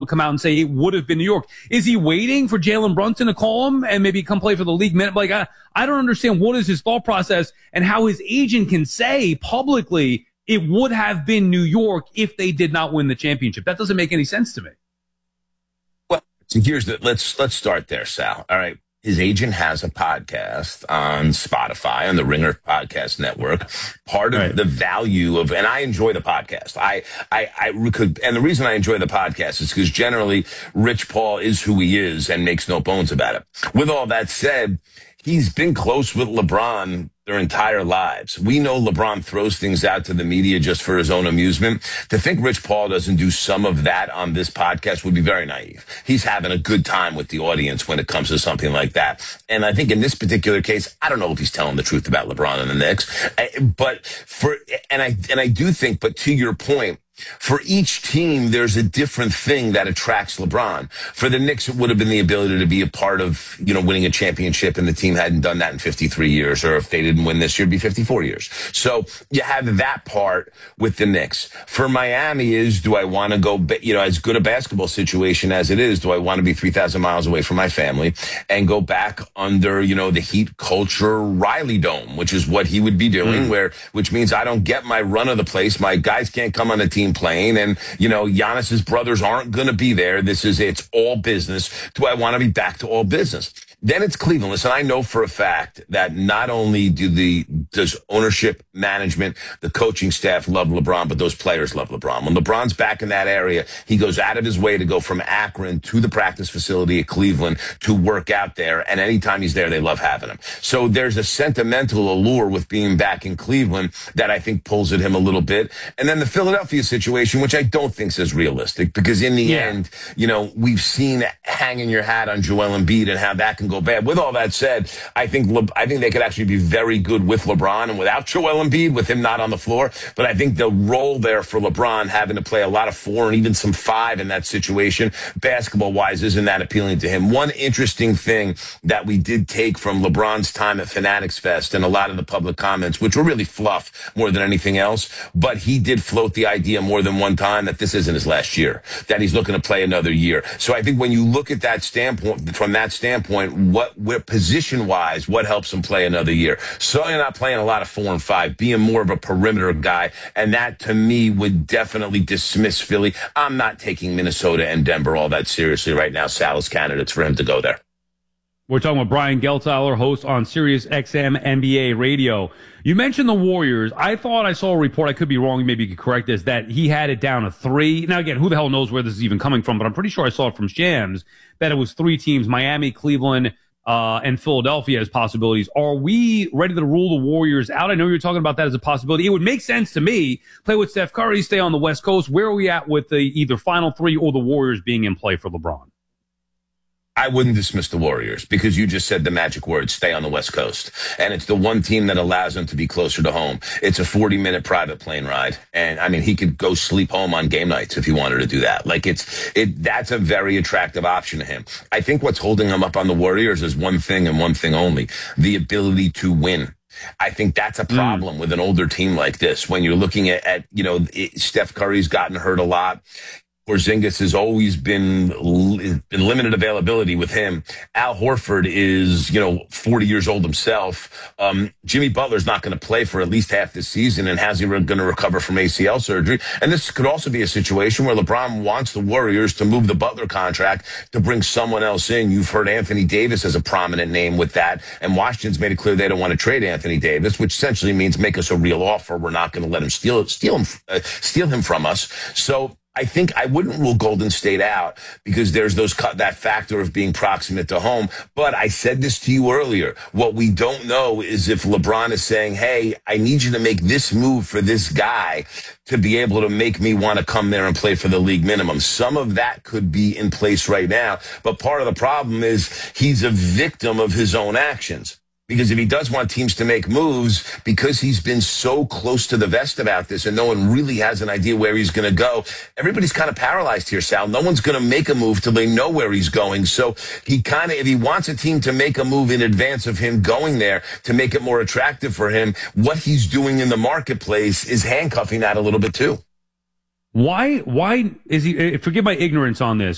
come out and say it would have been New York. Is he waiting for Jalen Brunson to call him and maybe come play for the league minute? Like, I don't understand what is his thought process and how his agent can say publicly it would have been New York if they did not win the championship. That doesn't make any sense to me. Well, so let's start there, Sal. All right. His agent has a podcast on Spotify, on the Ringer Podcast Network. Part of the value of, and I enjoy the podcast. And the reason I enjoy the podcast is because generally Rich Paul is who he is and makes no bones about it. With all that said, he's been close with LeBron their entire lives. We know LeBron throws things out to the media just for his own amusement. To think Rich Paul doesn't do some of that on this podcast would be very naive. He's having a good time with the audience when it comes to something like that. And I think in this particular case, I don't know if he's telling the truth about LeBron and the Knicks, I do think, but to your point, for each team, there's a different thing that attracts LeBron. For the Knicks, it would have been the ability to be a part of, winning a championship, and the team hadn't done that in 53 years, or if they didn't win this year, it'd be 54 years. So you have that part with the Knicks. For Miami do I want to go, as good a basketball situation as it is, do I want to be 3,000 miles away from my family and go back under, the heat culture Riley Dome, which is what he would be doing, which means I don't get my run of the place. My guys can't come on the team playing, and Giannis's brothers aren't going to be there. It's all business. Do I want to be back to all business? Then it's Cleveland. Listen, I know for a fact that not only does ownership, management, the coaching staff love LeBron, but those players love LeBron. When LeBron's back in that area, he goes out of his way to go from Akron to the practice facility at Cleveland to work out there. And anytime he's there, they love having him. So there's a sentimental allure with being back in Cleveland that I think pulls at him a little bit. And then the Philadelphia situation, which I don't think is realistic, because in the end, we've seen hanging your hat on Joel Embiid and how that can go bad. With all that said, I think they could actually be very good with LeBron and without Joel Embiid, with him not on the floor. But I think the role there for LeBron, having to play a lot of 4 and even some 5 in that situation, basketball-wise, isn't that appealing to him. One interesting thing that we did take from LeBron's time at Fanatics Fest and a lot of the public comments, which were really fluff more than anything else, but he did float the idea more than one time that this isn't his last year, that he's looking to play another year. So I think when you look at that standpoint, from that standpoint, what position-wise, what helps him play another year? So you're not playing a lot of 4 and 5, being more of a perimeter guy, and that to me would definitely dismiss Philly. I'm not taking Minnesota and Denver all that seriously right now. Sal as candidates for him to go there. We're talking with Brian Geltailer, host on Sirius XM NBA Radio. You mentioned the Warriors. I thought I saw a report, I could be wrong, maybe you could correct this, that he had it down to 3. Now, again, who the hell knows where this is even coming from, but I'm pretty sure I saw it from Shams, that it was 3 teams, Miami, Cleveland, and Philadelphia as possibilities. Are we ready to rule the Warriors out? I know you're talking about that as a possibility. It would make sense to me. Play with Steph Curry, stay on the West Coast. Where are we at with the either final 3 or the Warriors being in play for LeBron? I wouldn't dismiss the Warriors, because you just said the magic word, stay on the West Coast. And it's the one team that allows him to be closer to home. It's a 40-minute private plane ride. And I mean, he could go sleep home on game nights if he wanted to do that. Like that's a very attractive option to him. I think what's holding him up on the Warriors is one thing and one thing only: the ability to win. I think that's a problem with an older team like this. When you're looking at Steph Curry's gotten hurt a lot. Porzingis has always been limited availability with him. Al Horford is, 40 years old himself. Jimmy Butler's not going to play for at least half this season, and how's he going to recover from ACL surgery? And this could also be a situation where LeBron wants the Warriors to move the Butler contract to bring someone else in. You've heard Anthony Davis as a prominent name with that, and Washington's made it clear they don't want to trade Anthony Davis, which essentially means make us a real offer. We're not going to let him steal him from us. So I think I wouldn't rule Golden State out, because there's that factor of being proximate to home. But I said this to you earlier. What we don't know is if LeBron is saying, hey, I need you to make this move for this guy to be able to make me want to come there and play for the league minimum. Some of that could be in place right now. But part of the problem is he's a victim of his own actions. Because if he does want teams to make moves, because he's been so close to the vest about this and no one really has an idea where he's going to go, everybody's kind of paralyzed here, Sal. No one's going to make a move till they know where he's going. So if he wants a team to make a move in advance of him going there to make it more attractive for him, what he's doing in the marketplace is handcuffing that a little bit too. Why is he, forgive my ignorance on this,